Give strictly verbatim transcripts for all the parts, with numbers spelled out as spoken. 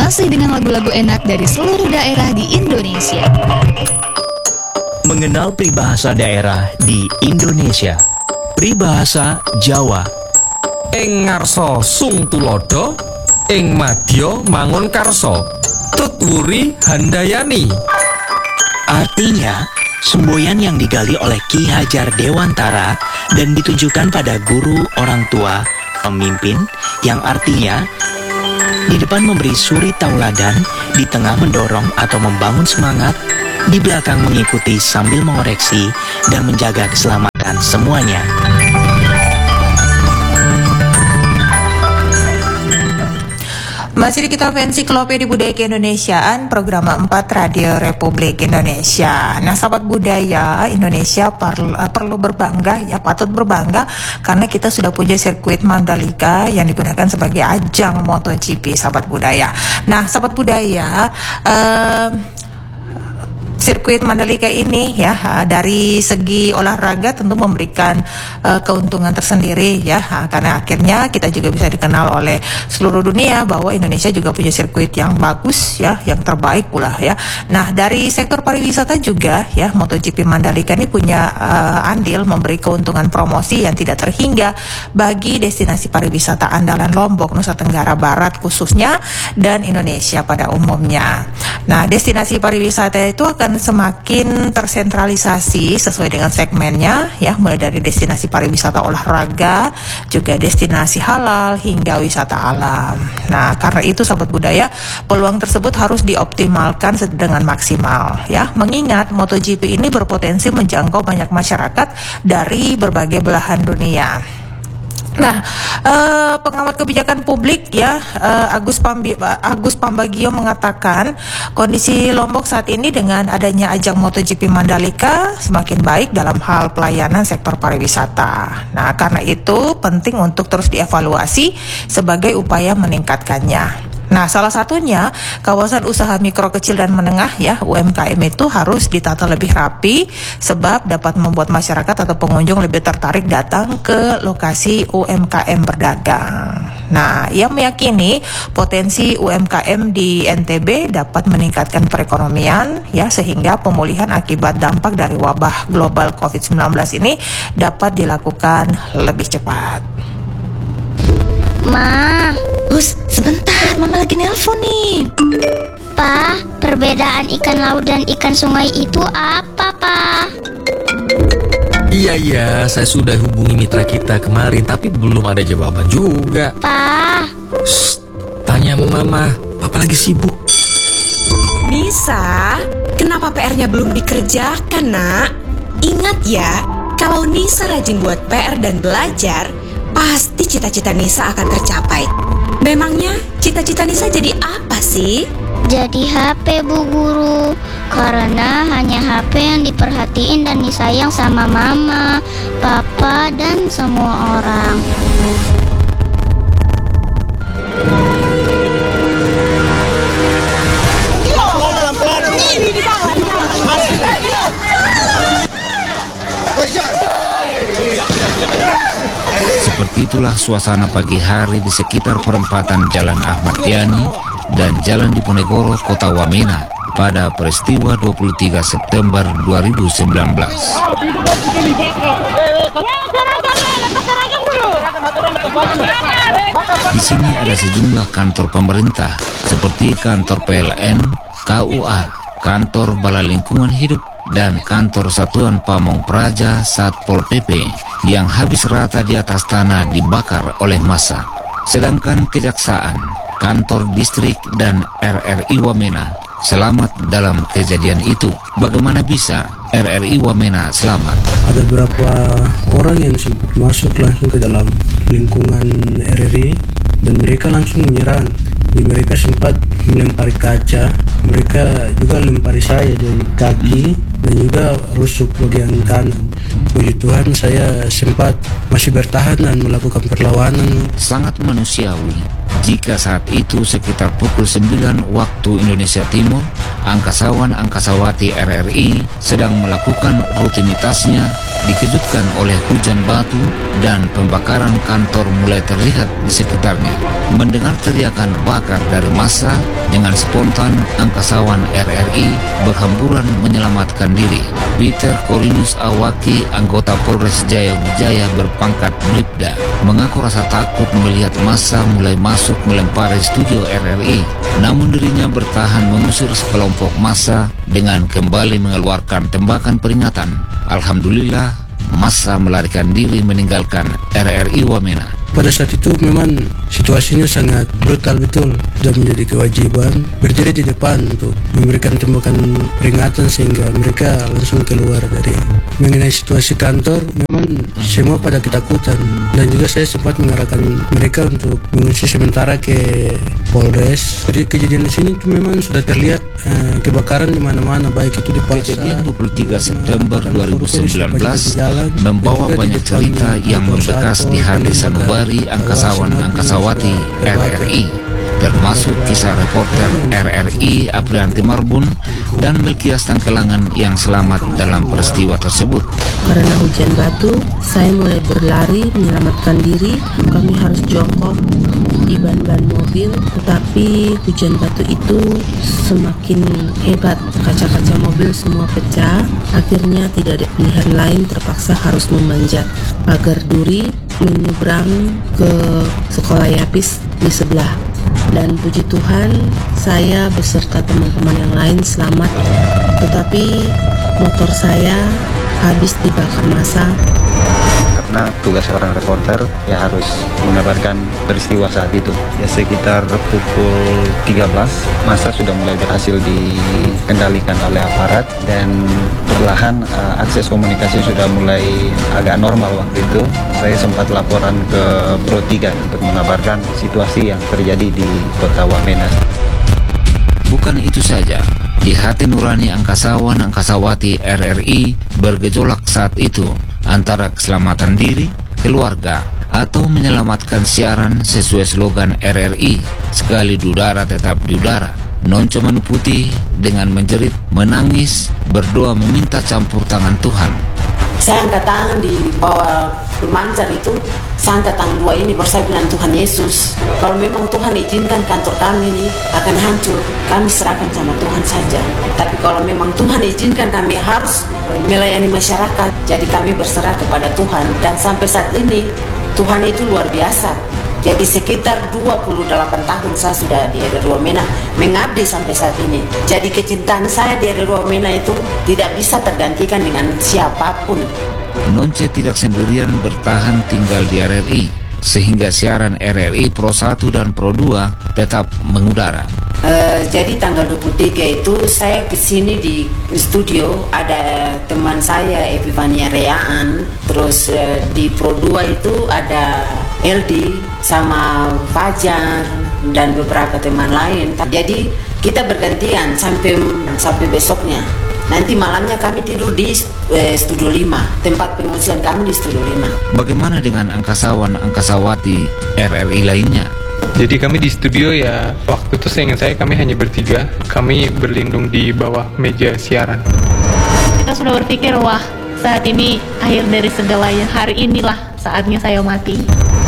Masih dengan lagu-lagu enak dari seluruh daerah di Indonesia. Mengenal peribahasa daerah di Indonesia. Peribahasa Jawa. Ing ngarsa sung tulodo, ing madya mangun karso, tutwuri handayani. Artinya, semboyan yang digali oleh Ki Hajar Dewantara dan ditujukan pada guru, orang tua, pemimpin, yang artinya di depan memberi suri tauladan, di tengah mendorong atau membangun semangat, di belakang mengikuti sambil mengoreksi dan menjaga keselamatan semuanya. Masih di Kitab Ensiklopedia Budaya Keindonesiaan, program empat Radio Republik Indonesia. Nah, sahabat budaya Indonesia perlu, perlu berbangga, ya patut berbangga, karena kita sudah punya sirkuit Mandalika yang digunakan sebagai ajang MotoGP, sahabat budaya. Nah, sahabat budaya, eh, sirkuit Mandalika ini ya dari segi olahraga tentu memberikan uh, keuntungan tersendiri ya, karena akhirnya kita juga bisa dikenal oleh seluruh dunia bahwa Indonesia juga punya sirkuit yang bagus ya, yang terbaik pula ya. Nah, dari sektor pariwisata juga ya, MotoGP Mandalika ini punya uh, andil memberi keuntungan promosi yang tidak terhingga bagi destinasi pariwisata andalan Lombok, Nusa Tenggara Barat khususnya, dan Indonesia pada umumnya. Nah, destinasi pariwisata itu akan semakin tersentralisasi sesuai dengan segmennya ya, mulai dari destinasi pariwisata olahraga, juga destinasi halal hingga wisata alam. Nah, karena itu sahabat budaya, peluang tersebut harus dioptimalkan dengan maksimal ya, mengingat MotoGP ini berpotensi menjangkau banyak masyarakat dari berbagai belahan dunia. Nah, eh, pengamat kebijakan publik ya, eh, Agus Pambi, Agus Pambagio mengatakan kondisi Lombok saat ini dengan adanya ajang MotoGP Mandalika semakin baik dalam hal pelayanan sektor pariwisata. Nah, karena itu penting untuk terus dievaluasi sebagai upaya meningkatkannya. Nah, salah satunya kawasan usaha mikro kecil dan menengah ya, U M K M itu harus ditata lebih rapi sebab dapat membuat masyarakat atau pengunjung lebih tertarik datang ke lokasi U M K M berdagang. Nah, ia meyakini potensi U M K M di N T B dapat meningkatkan perekonomian ya, sehingga pemulihan akibat dampak dari wabah global covid sembilan belas ini dapat dilakukan lebih cepat. Ma, Us, sebentar, Mama lagi nelpon nih. Pa, perbedaan ikan laut dan ikan sungai itu apa, Pa? Iya iya, saya sudah hubungi mitra kita kemarin, tapi belum ada jawaban juga. Pa, Shh, tanya mama, papa lagi sibuk. Nisa, kenapa P R-nya belum dikerjakan, nak? Ingat ya, kalau Nisa rajin buat P R dan belajar, pasti cita-cita Nisa akan tercapai. Memangnya cita-cita Nisa jadi apa sih? jadi H P, Bu Guru. Karena hanya H P yang diperhatiin dan disayang sama Mama, Papa, dan semua orang. Seperti itulah suasana pagi hari di sekitar perempatan Jalan Ahmad Yani dan Jalan Diponegoro, Kota Wamena pada peristiwa dua puluh tiga September dua ribu sembilan belas. Di sini ada sejumlah kantor pemerintah seperti kantor P L N, K U A, kantor Balai Lingkungan Hidup, dan kantor Satuan Pamong Praja Satpol P P yang habis rata di atas tanah dibakar oleh massa. Sedangkan kejaksaan, kantor distrik, dan R R I Wamena selamat dalam kejadian itu. Bagaimana bisa R R I Wamena selamat? Ada beberapa orang yang sempat masuk langsung ke dalam lingkungan R R I dan mereka langsung menyerang. Mereka sempat melempari kaca, mereka juga lempari saya dari kaki dan juga rusuk bagian kanan. Puji Tuhan saya sempat masih bertahan dan melakukan perlawanan. Sangat manusiawi jika saat itu sekitar pukul sembilan waktu Indonesia Timur, angkasawan-angkasawati R R I sedang melakukan rutinitasnya, dikejutkan oleh hujan batu dan pembakaran kantor mulai terlihat di sekitarnya. Mendengar teriakan bakar dari massa, dengan spontan angkasawan R R I berhamburan menyelamatkan diri. Peter Korinus Awaki, anggota Polres Jaya Wijaya berpangkat Bribda, mengaku rasa takut melihat massa mulai masuk melempari studio R R I. Namun dirinya bertahan mengusir sekelompok massa dengan kembali mengeluarkan tembakan peringatan. Alhamdulillah, massa melarikan diri meninggalkan R R I Wamena. Pada saat itu memang situasinya sangat brutal betul, dan menjadi kewajiban berdiri di depan untuk memberikan tembakan peringatan sehingga mereka langsung keluar dari. Mengenai situasi kantor, memang semua pada ketakutan, dan juga saya sempat mengarahkan mereka untuk mengungsi sementara ke Polres. Jadi kejadian di sini itu memang sudah terlihat eh, kebakaran di mana-mana, baik itu di pasar. Kejadian dua puluh tiga September dua ribu sembilan belas membawa banyak cerita yang membekas di hati sanubari angkasawan-angkasawati R R I, termasuk kisah reporter R R I Aprianti Marbun dan Melkias Tangkelangan yang selamat dalam peristiwa tersebut. Karena hujan batu, saya mulai berlari menyelamatkan diri. Kami harus jongkok di ban-ban mobil, tetapi hujan batu itu semakin hebat. Kaca-kaca mobil semua pecah. Akhirnya tidak ada pilihan lain, terpaksa harus memanjat pagar duri menyeberang ke sekolah Yapis di sebelah. Dan puji Tuhan, saya beserta teman-teman yang lain selamat, tetapi motor saya habis dibakar massa. Karena tugas seorang reporter ya harus mengabarkan peristiwa saat itu. Ya sekitar pukul tiga belas massa sudah mulai berhasil dikendalikan oleh aparat, dan perlahan uh, akses komunikasi sudah mulai agak normal waktu itu. Saya sempat laporan ke Pro tiga untuk mengabarkan situasi yang terjadi di kota Wamena. Bukan itu saja, di hati nurani angkasawan-angkasawati R R I bergejolak saat itu antara keselamatan diri, keluarga, atau menyelamatkan siaran sesuai slogan R R I, sekali di udara tetap di udara. Non Cuman Putih dengan menjerit, menangis, berdoa meminta campur tangan Tuhan. Saya angkat tangan di bawah pemancar itu, saya angkat tangan dua ini, baru saya bilang, Tuhan Yesus, kalau memang Tuhan izinkan kantor kami ini akan hancur, kami serahkan sama Tuhan saja. Tapi kalau memang Tuhan izinkan kami harus melayani masyarakat, jadi kami berserah kepada Tuhan. Dan sampai saat ini Tuhan itu luar biasa. Jadi sekitar dua puluh delapan tahun saya sudah di R R I Wamena mengabdi sampai saat ini. Jadi kecintaan saya di R R I Wamena itu tidak bisa tergantikan dengan siapapun. Nonce tidak sendirian bertahan tinggal di R R I, sehingga siaran R R I Pro satu dan Pro dua tetap mengudara. Uh, jadi tanggal dua puluh tiga itu saya kesini di studio, ada teman saya Epifania Reaan, terus uh, di Pro dua itu ada L D sama Fajar dan beberapa teman lain. Jadi kita bergantian sampai sampai besoknya. Nanti malamnya kami tidur di eh, studio lima, tempat pengungsian kami di studio lima. Bagaimana dengan angkasawan-angkasawati R R I lainnya? Jadi kami di studio ya, waktu itu seingat saya kami hanya bertiga. Kami berlindung di bawah meja siaran. Kita sudah berpikir, wah saat ini akhir dari segalanya, hari inilah saatnya saya mati.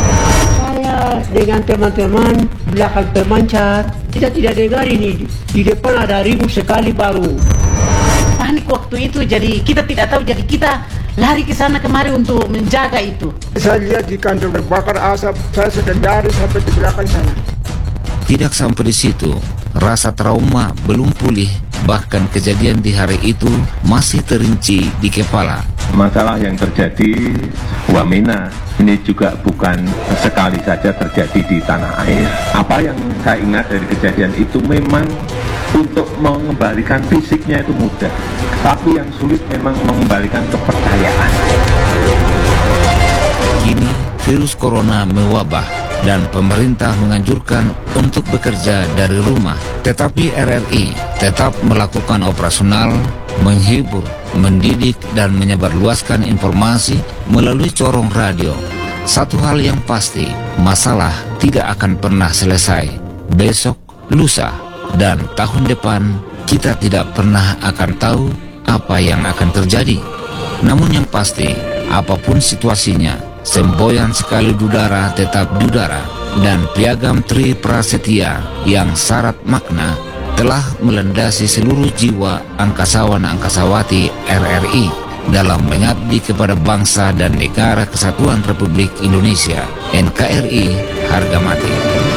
Saya dengan teman-teman belakang pemancar, kita tidak dengar ini, di depan ada ribut sekali baru. Panik waktu itu, jadi kita tidak tahu, jadi kita lari ke sana kemari untuk menjaga itu. Saya lihat di kantor berbakar asap, saya sudah lari sampai di belakang sana. Tidak sampai di situ, rasa trauma belum pulih, bahkan kejadian di hari itu masih terinci di kepala. Masalah yang terjadi Wamena ini juga bukan sekali saja terjadi di tanah air. Apa yang saya ingat dari kejadian itu memang untuk mengembalikan fisiknya itu mudah, tapi yang sulit memang mengembalikan kepercayaan. Kini virus corona mewabah dan pemerintah menganjurkan untuk bekerja dari rumah. Tetapi R R I tetap melakukan operasional, menghibur, mendidik, dan menyebarluaskan informasi melalui corong radio. Satu hal yang pasti, masalah tidak akan pernah selesai. Besok, lusa, dan tahun depan kita tidak pernah akan tahu apa yang akan terjadi. Namun yang pasti, apapun situasinya, semboyan sekali dudara tetap dudara, dan piagam Tri Prasetya yang syarat makna telah melandasi seluruh jiwa angkasawan-angkasawati R R I dalam mengabdi kepada bangsa dan negara Kesatuan Republik Indonesia. N K R I harga mati.